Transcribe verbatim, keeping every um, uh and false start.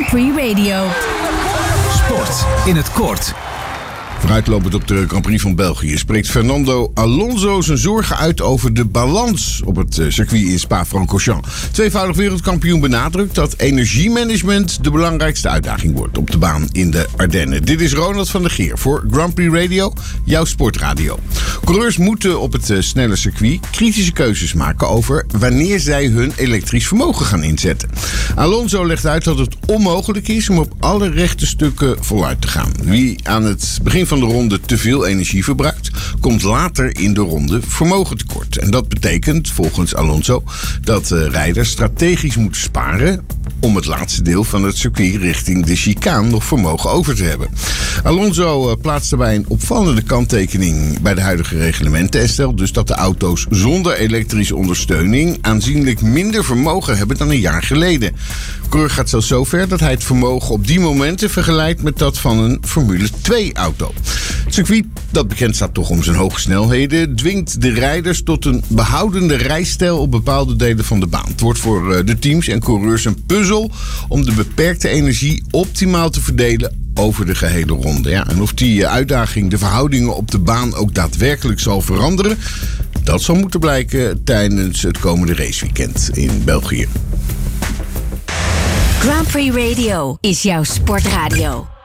Prix Radio. Sport in het kort. Vooruitlopend op de Grand Prix van België spreekt Fernando Alonso zijn zorgen uit over de balans op het circuit in Spa-Francorchamps. Tweevoudig wereldkampioen benadrukt dat energiemanagement de belangrijkste uitdaging wordt op de baan in de Ardennen. Dit is Ronald van der Geer voor Grand Prix Radio, jouw sportradio. Coureurs moeten op het snelle circuit kritische keuzes maken over wanneer zij hun elektrisch vermogen gaan inzetten. Alonso legt uit dat het onmogelijk is om op alle rechte stukken voluit te gaan. Wie aan het begin van de ronde te veel energie verbruikt, komt later in de ronde vermogen tekort. En dat betekent volgens Alonso dat uh, rijders strategisch moeten sparen om het laatste deel van het circuit richting de chicane nog vermogen over te hebben. Alonso uh, plaatst daarbij een opvallende kanttekening bij de huidige reglementen en stelt dus dat de auto's zonder elektrische ondersteuning aanzienlijk minder vermogen hebben dan een jaar geleden. Coureur gaat zelfs zo ver dat hij het vermogen op die momenten vergelijkt met dat van een Formule twee auto. Het circuit, dat bekend staat toch om zijn hoge snelheden, dwingt de rijders tot een behoudende rijstijl op bepaalde delen van de baan. Het wordt voor de teams en coureurs een puzzel om de beperkte energie optimaal te verdelen over de gehele ronde. Ja, en of die uitdaging de verhoudingen op de baan ook daadwerkelijk zal veranderen, dat zal moeten blijken tijdens het komende raceweekend in België. Grand Prix Radio is jouw sportradio.